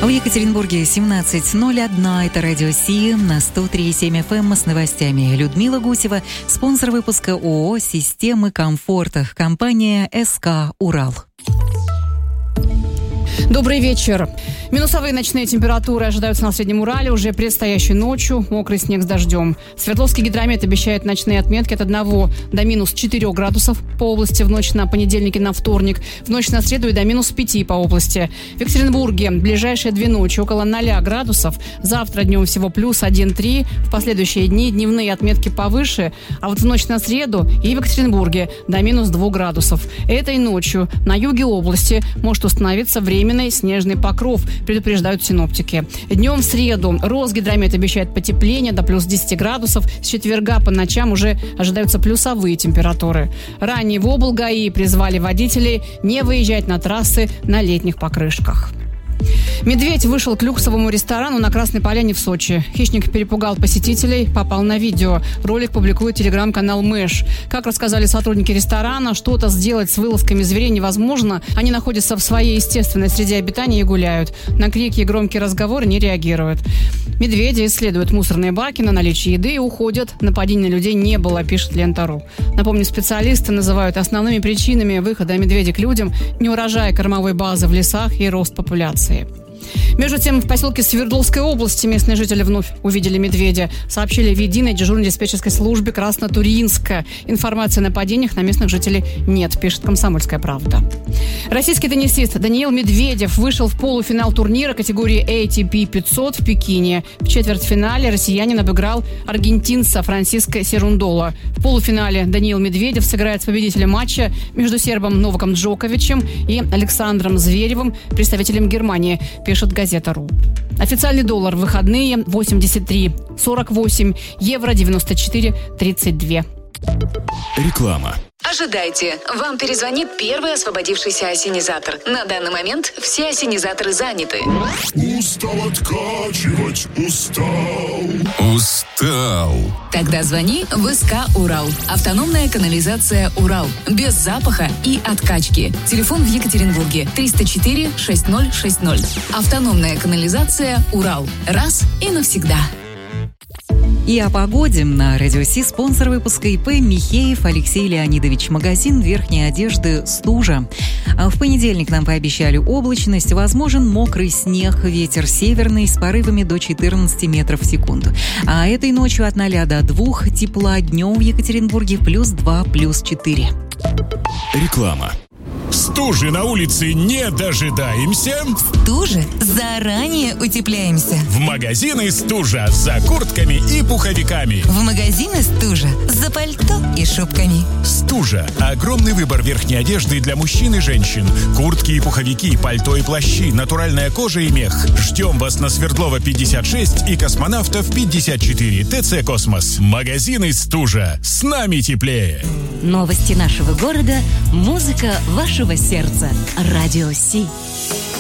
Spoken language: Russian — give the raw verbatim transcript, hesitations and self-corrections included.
В Екатеринбурге семнадцать ноль один, это радио Си на сто три и семь эф эм с новостями. Людмила Гусева, спонсор выпуска ООО «Системы комфорта», компания эс ка «Урал». Добрый вечер. Минусовые ночные температуры ожидаются на Среднем Урале уже предстоящей ночью. Мокрый снег с дождем. Свердловский гидромет обещает ночные отметки от одного до минус четырех градусов по области в ночь на понедельник и на вторник. В ночь на среду и до минус пяти по области. В Екатеринбурге ближайшие две ночи около ноля градусов. Завтра днем всего плюс один-три. В последующие дни дневные отметки повыше. А вот в ночь на среду и в Екатеринбурге до минус двух градусов. Этой ночью на юге области может установиться временный снежный покров, предупреждают синоптики. Днем в среду Росгидромет обещает потепление до плюс десяти градусов. С четверга по ночам уже ожидаются плюсовые температуры. Ранее в облгаи призвали водителей не выезжать на трассы на летних покрышках. Медведь вышел к люксовому ресторану на Красной Поляне в Сочи. Хищник перепугал посетителей, попал на видео. Ролик публикует телеграм-канал Мэш. Как рассказали сотрудники ресторана, что-то сделать с вылазками зверей невозможно. Они находятся в своей естественной среде обитания и гуляют. На крики и громкие разговоры не реагируют. Медведи исследуют мусорные баки на наличие еды и уходят. Нападений на людей не было, пишет Лента.ру. Напомню, специалисты называют основными причинами выхода медведей к людям неурожай кормовой базы в лесах и рост популяции. Между тем, в поселке Свердловской области местные жители вновь увидели медведя. Сообщили в единой дежурно-диспетчерской службе Краснотурьинска. Информации о нападениях на местных жителей нет, пишет «Комсомольская правда». Российский теннисист Даниил Медведев вышел в полуфинал турнира категории эй ти пи пятьсот в Пекине. В четвертьфинале россиянин обыграл аргентинца Франсиско Серундоло. В полуфинале Даниил Медведев сыграет с победителем матча между сербом Новаком Джоковичем и Александром Зверевым, представителем Германии, пишет газета.ру. Официальный доллар в выходные восемьдесят три сорок восемь, евро девяносто четыре тридцать два. Реклама. Ожидайте, вам перезвонит первый освободившийся осенизатор. На данный момент все осенизаторы заняты. Устал откачивать, устал. Устал. Тогда звони в эс ка «Урал». Автономная канализация «Урал». Без запаха и откачки. Телефон в Екатеринбурге триста четыре шесть ноль шесть ноль. Автономная канализация «Урал». Раз и навсегда. И о погоде на радио Си спонсор выпуска ИП Михеев Алексей Леонидович. Магазин верхней одежды «Стужа». В понедельник нам пообещали облачность, возможен мокрый снег, ветер северный с порывами до четырнадцати метров в секунду. А этой ночью от ноля до двух тепла, днем в Екатеринбурге плюс два, плюс четыре. Реклама. Стужи на улице не дожидаемся. Стужи заранее утепляемся. В магазины «Стужа» за куртками и пуховиками. В магазины «Стужа» за пальто и шубками. «Стужа» – огромный выбор верхней одежды для мужчин и женщин. Куртки и пуховики, пальто и плащи, натуральная кожа и мех. Ждем вас на Свердлова пятьдесят шесть и Космонавтов пятьдесят четыре. ТЦ «Космос». Магазины «Стужа». С нами теплее. Новости нашего города, музыка вашего сердца. Радио Си.